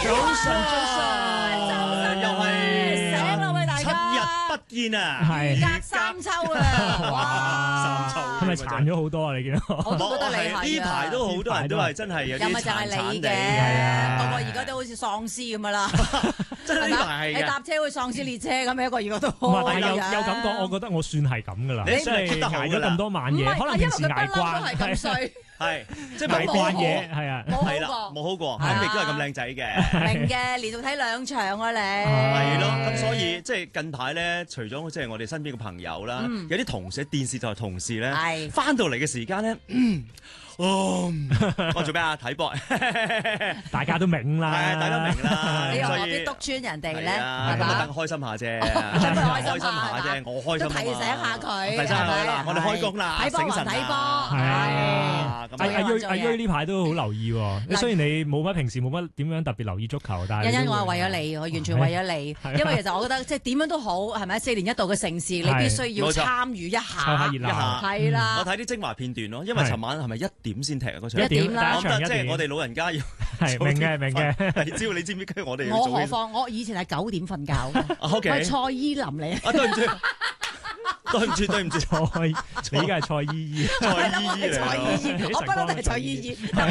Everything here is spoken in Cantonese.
又係醒啦喂大家 7日不見啊， 如隔三秋啊！ 哇，三秋係咪殘咗好多啊？你見到？ 我都覺得你係呢排都好多人都係真係有啲又咪就係你嘅，個個而家都好似喪屍咁噶啦， 真係呢排係你搭車會喪屍列車咁，一個二個都唔係，但係又咁講，我覺得我算係咁噶啦。 你算係即係捱咗咁多晚夜，可能平時捱慣係咁衰。 係即係捱冇慣嘢，係啊， 係啦，冇好過，咁亦都係咁靚仔嘅。 明嘅，連續睇2場啊你。 係咯，咁所以即係近排咧，除咗即係我哋身邊嘅朋友啦，有啲同事電視台同事咧，翻到嚟嘅時間咧，我做咩啊？睇波， 大家都明啦， 大家明啦。 你又何必督穿人哋咧？ 咁啊，等開心下啫，開心下啫，我開心啊嘛。 提醒下佢， 提醒下佢啦，我哋開工啦， 睇波還睇波， 係阿呢排都好留意喎。雖然你平時冇乜點樣特別留意足球，但係欣我係為咗你，我完全為咗你，因為其實我覺得即係點樣都好，係咪4年一度嘅盛事，你必須要參與一下， 湊下熱鬧， 係啦。 我睇啲精華片段咯，因為尋晚係咪1點先踢啊？嗰場 1點啦， 即係我哋老人家要明嘅。 只要你知唔知我哋我何況我以前係9點瞓覺，我係蔡依林嚟。 對唔住。對唔住， 你依家係蔡依依， 蔡依依嚟， 我不嬲都係蔡依依。